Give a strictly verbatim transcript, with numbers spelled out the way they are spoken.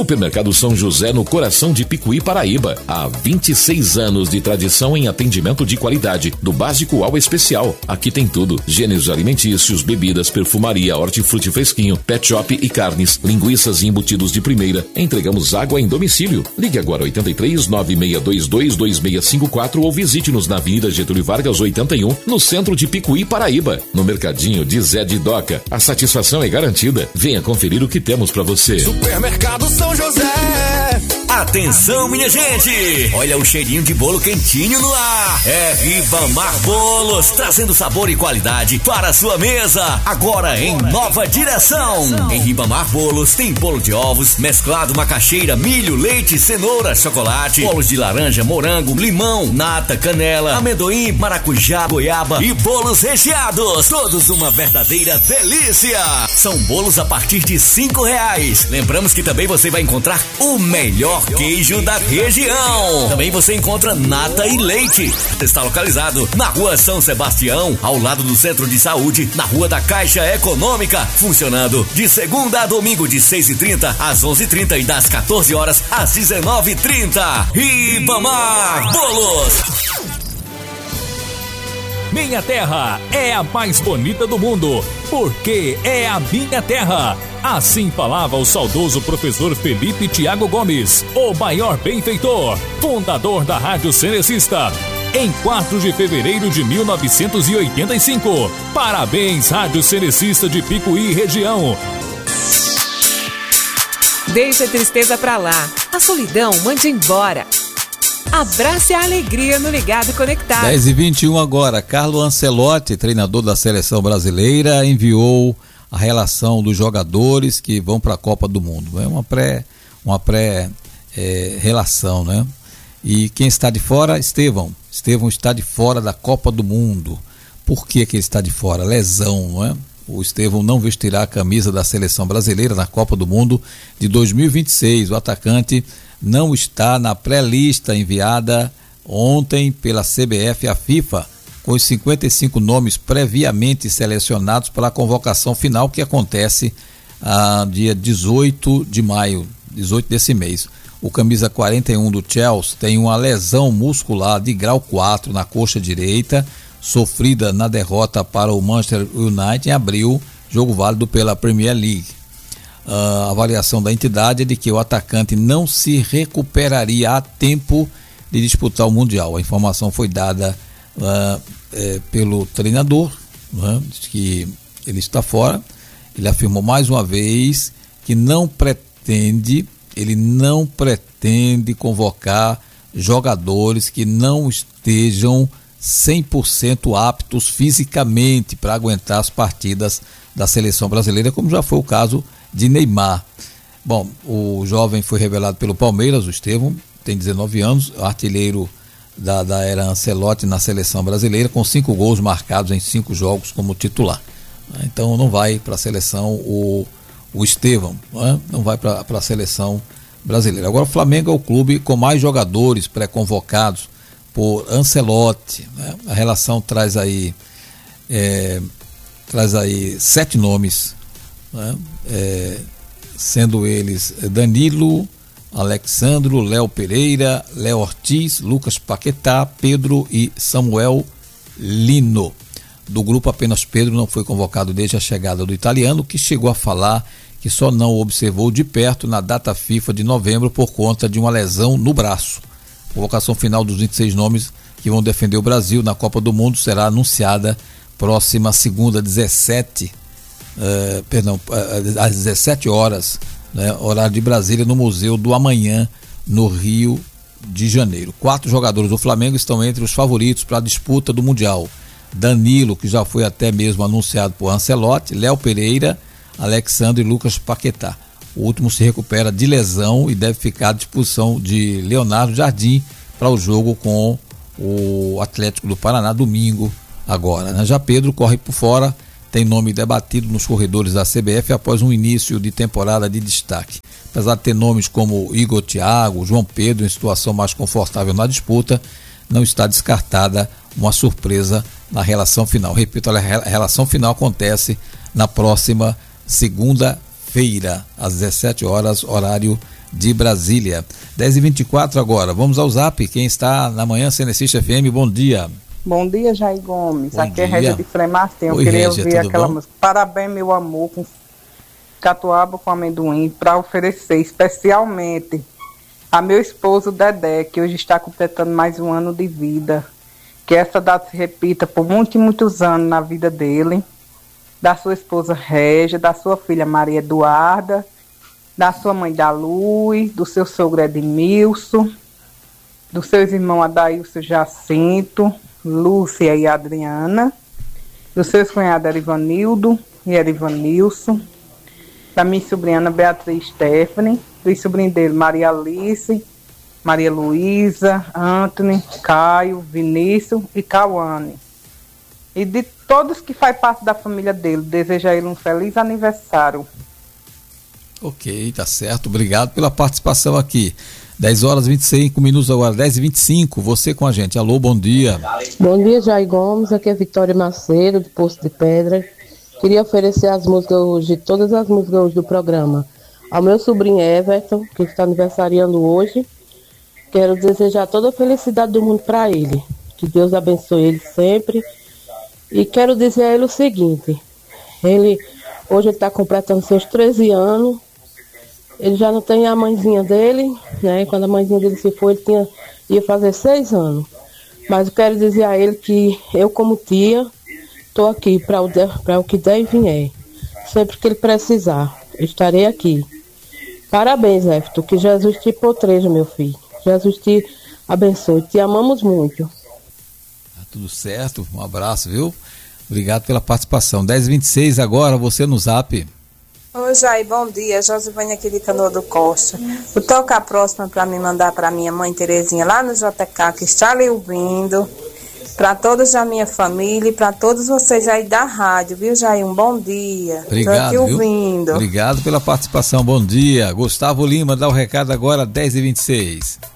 Supermercado São José, no coração de Picuí, Paraíba. Há vinte e seis anos de tradição em atendimento de qualidade, do básico ao especial. Aqui tem tudo: gêneros alimentícios, bebidas, perfumaria, hortifruti fresquinho, pet shop e carnes, linguiças e embutidos de primeira. Entregamos água em domicílio. Ligue agora oitenta e três, nove seis dois dois, dois seis cinco quatro ou visite-nos na Avenida Getúlio Vargas oitenta e um, no centro de Picuí, Paraíba. No Mercadinho de Zé de Doca, a satisfação é garantida. Venha conferir o que temos para você. Supermercado São José. Atenção, minha gente! Olha o cheirinho de bolo quentinho no ar. É Ribamar Bolos, trazendo sabor e qualidade para a sua mesa. Agora em nova direção. Em Ribamar Bolos tem bolo de ovos, mesclado macaxeira, milho, leite, cenoura, chocolate, bolos de laranja, morango, limão, nata, canela, amendoim, maracujá, goiaba e bolos recheados. Todos uma verdadeira delícia. São bolos a partir de cinco reais. Lembramos que também você vai encontrar o melhor queijo da região. Também você encontra nata e leite. Está localizado na Rua São Sebastião, ao lado do Centro de Saúde, na Rua da Caixa Econômica, funcionando de segunda a domingo de seis e trinta às onze e trinta e das quatorze horas às dezenove e trinta. Ribamar Bolos. Minha terra é a mais bonita do mundo, porque é a minha terra. Assim falava o saudoso professor Felipe Tiago Gomes, o maior benfeitor, fundador da Rádio Cenecista, em quatro de fevereiro de mil novecentos e oitenta e cinco. Parabéns, Rádio Cenecista de Picuí região. Deixa a tristeza pra lá, a solidão mande embora. Abrace a alegria no Ligado Conectado. dez e vinte e um agora. Carlo Ancelotti, treinador da seleção brasileira, enviou a relação dos jogadores que vão para a Copa do Mundo. É uma pré, uma pré é, relação, né? E quem está de fora? Estevão. Estevão está de fora da Copa do Mundo. Por que que ele está de fora? Lesão, não é? O Estevão não vestirá a camisa da seleção brasileira na Copa do Mundo de dois mil e vinte e seis. O atacante não está na pré-lista enviada ontem pela C B F à FIFA, com os cinquenta e cinco nomes previamente selecionados para a convocação final, que acontece ah, dia dezoito de maio, dezoito desse mês. O camisa quarenta e um do Chelsea tem uma lesão muscular de grau quatro na coxa direita, sofrida na derrota para o Manchester United em abril, jogo válido pela Premier League. A avaliação da entidade é de que o atacante não se recuperaria a tempo de disputar o Mundial. A informação foi dada uh, é, pelo treinador, né, que ele está fora. Ele afirmou mais uma vez que não pretende, ele não pretende convocar jogadores que não estejam cem por cento aptos fisicamente para aguentar as partidas da seleção brasileira, como já foi o caso de Neymar. Bom, o jovem foi revelado pelo Palmeiras, o Estevão, tem dezenove anos, artilheiro da, da era Ancelotti na seleção brasileira, com cinco gols marcados em cinco jogos como titular. Então não vai para a seleção o, o Estevão, não, é? não vai para a seleção brasileira. Agora o Flamengo é o clube com mais jogadores pré-convocados por Ancelotti, né? A relação traz aí é, traz aí sete nomes, né? É, sendo eles Danilo, Alexandro, Léo Pereira, Léo Ortiz, Lucas Paquetá, Pedro e Samuel Lino. Do grupo, apenas Pedro não foi convocado desde a chegada do italiano, que chegou a falar que só não o observou de perto na data FIFA de novembro por conta de uma lesão no braço. A convocação final dos vinte e seis nomes que vão defender o Brasil na Copa do Mundo será anunciada próxima segunda, dezessete, uh, perdão, uh, às dezessete horas, né, horário de Brasília, no Museu do Amanhã, no Rio de Janeiro. Quatro jogadores do Flamengo estão entre os favoritos para a disputa do Mundial. Danilo, que já foi até mesmo anunciado por Ancelotti, Léo Pereira, Alexandre e Lucas Paquetá. O último se recupera de lesão e deve ficar à disposição de Leonardo Jardim para o jogo com o Atlético do Paraná domingo agora, né? Já Pedro corre por fora, tem nome debatido nos corredores da C B F após um início de temporada de destaque. Apesar de ter nomes como Igor Thiago, João Pedro em situação mais confortável na disputa, não está descartada uma surpresa na relação final. Repito, a relação final acontece na próxima segunda-feira, às dezessete horas, horário de Brasília. dez e vinte e quatro agora, vamos ao Zap, quem está na Manhã Cenecista F M, bom dia. Bom dia, Jair Gomes, bom aqui dia. é Régia de Frei Martim, eu Oi, queria Régia, ouvir aquela bom? música, Parabéns Meu Amor, com catuaba com amendoim, para oferecer especialmente a meu esposo Dedé, que hoje está completando mais um ano de vida, que essa data se repita por muitos e muitos anos na vida dele, da sua esposa Régia, da sua filha Maria Eduarda, da sua mãe da Luz, do seu sogro Edmilson, dos seus irmãos Adailson Jacinto, Lúcia e Adriana, dos seus cunhados Erivanildo e Erivanilson, da minha sobrinha Beatriz Stephanie, dos sobrinhos dele Maria Alice, Maria Luísa, Anthony, Caio, Vinícius e Cauane. E de todos que fazem parte da família dele, desejo a ele um feliz aniversário. Ok, tá certo, obrigado pela participação aqui. dez horas e vinte e cinco minutos agora, dez e vinte e cinco, você com a gente. Alô, bom dia. Bom dia, Jair Gomes, aqui é Vitória Macedo, do Poço de Pedra. Queria oferecer as músicas hoje, todas as músicas hoje do programa, ao meu sobrinho Everton, que está aniversariando hoje. Quero desejar toda a felicidade do mundo para ele. Que Deus abençoe ele sempre. E quero dizer a ele o seguinte, ele hoje ele está completando seus treze anos. Ele já não tem a mãezinha dele, né? Quando a mãezinha dele se foi, ele tinha, ia fazer seis anos. Mas eu quero dizer a ele que eu, como tia, estou aqui para o, para o que der e vier. Sempre que ele precisar, eu estarei aqui. Parabéns, Everton, que Jesus te proteja, meu filho. Jesus te abençoe, te amamos muito. Tá tudo certo, um abraço, viu? Obrigado pela participação. dez e vinte e seis agora, você no Zap. Oi, Jair, bom dia. Josivânia aqui de Canoa do Costa. Vou tocar a próxima para me mandar para minha mãe Terezinha lá no J K, que está ali ouvindo. Para todos da minha família e para todos vocês aí da rádio, viu, Jair? Um bom dia. Obrigado, Tô aqui ouvindo. Viu? Obrigado pela participação, bom dia. Gustavo Lima dá o recado agora, dez e vinte e seis.